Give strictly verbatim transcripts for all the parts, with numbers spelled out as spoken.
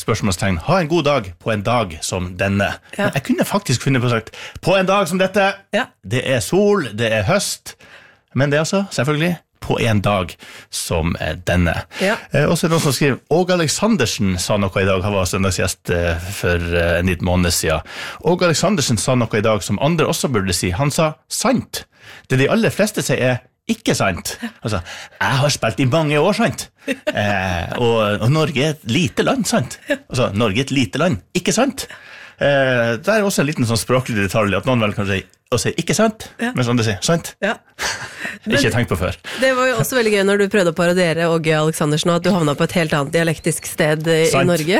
spørsmålstegn, ha en god dag på en dag som denne. Ja. Men jeg kunne faktisk funnet på sagt, på en dag som dette, ja. Det er sol, det er høst, men det er altså, selvfølgelig, på en dag som denne. Ja. Eh, og så er det noen som skriver, Åge Aleksandersen sa noe i dag, han var søndagsgjest eh, for eh, en liten måned siden. Åge Aleksandersen sa noe i dag som andre også burde si, han sa sant. Det de aller fleste sier er, ikke sant. Altså, jeg har spilt i mange år, sant? Eh, og, og Norge er et lite land, sant? Altså, Norge er et lite land, ikke sant? Eh, det er også en liten sånn språklig detalj, at noen vel kan si, og si ikke sant, ja. Mens andre sier sant. Ja. Ikke tenkt på før. Det var jo også veldig gøy når du prøvde å parodiere Åge Aleksandersen, at du havnet på et helt annet dialektisk sted i sant. Norge.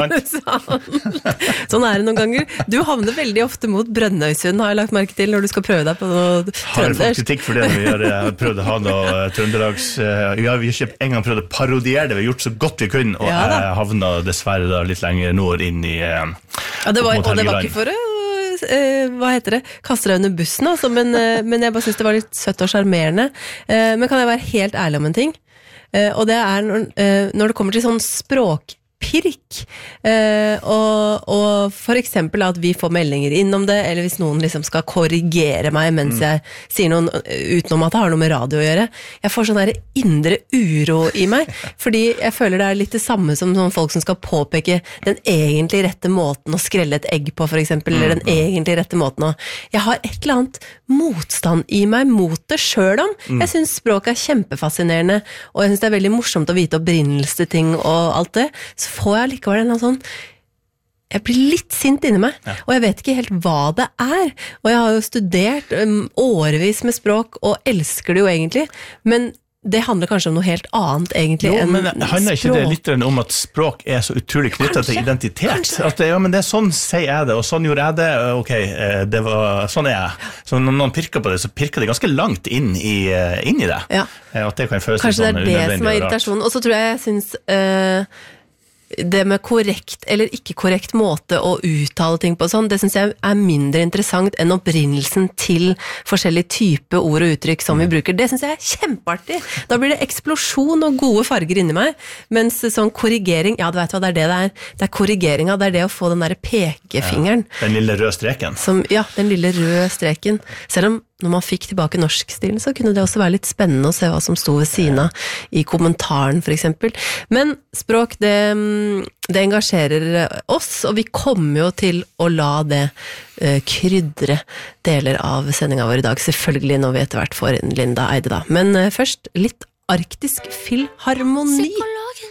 Sant. Sånn er det noen ganger. Du havner veldig ofte mot Brønnøysund, har jeg lagt merke til, når du skal prøve deg på noe trøndersk. Har jeg fått kritikk for det når vi har prøvd å ha noe trøndelags... Ja, vi har ikke en gang prøvd å parodiere det, vi har gjort så godt vi kunne, og ja, jeg havnet dessverre da litt lenger nord inn i... Ja, det var, og det var ikke for å... Eh, hva heter det? Kaster deg under bussen, altså, men, eh, men jeg bare synes det var litt søtt og charmerende. Eh, men kan jeg være helt ærlig om en ting? Eh, og det er når, eh, når det kommer til sånn språk pirk, eh, og, og for eksempel at vi får meldinger innom det, eller hvis noen liksom skal korrigere meg mens jeg sier noen utenom at det har noe med radio å gjøre, jeg får sånn der indre uro i meg, fordi jeg føler det er litt det samme som sånn folk som skal påpeke den egentlig rette måten å skrelle et egg på, for eksempel, eller den egentlig rette måten å... Jeg har et eller annet motstand i meg mot det selv om. Jeg synes språket er kjempefascinerende, og jeg synes det er veldig morsomt å vite opprinnelse ting og alt det, så får jeg likevel en sånn, jeg blir litt sint inni meg, ja. Og jeg vet ikke helt hva det er, og jeg har jo studert um, årevis med språk, og elsker det jo egentlig, men det handler kanskje om noe helt annet egentlig jo, enn men handler ikke det litt om at språk er så utrolig knyttet til identitet? At det, ja, men det er sånn sier jeg det, og sånn gjorde jeg det, ok, det var, sånn er jeg. Så når noen pirker på det, så pirker det ganske langt inn i, inn i det. Ja. At det kan føles kanskje sånn det er det som er irritasjonen, og så tror jeg jeg synes... Uh, det med korrekt eller ikke korrekt måte å uttale ting på sånn, det synes jeg er mindre interessant enn opprinnelsen til forskjellige typer ord og uttrykk som vi bruker. Det synes jeg er kjempeartig. Da blir det eksplosjon og gode farger inni meg, mens sånn korrigering, ja, du vet hva, det er det det er. Det er korrigeringa, det er det å få den der pekefingeren. Ja, den lille røde streken. Som, ja, den lille røde streken. Selv om når man fikk tilbake norskstilen, så kunne det også være litt spennende å se hva som stod ved siden av i kommentaren, for eksempel. Men språk, det, det engasjerer oss, og vi kommer jo til å la det uh, krydre deler av sendingen vår i dag, selvfølgelig når vi etter hvert får inn Linda Eide da. Men uh, først litt arktisk filharmoni. Psykolog.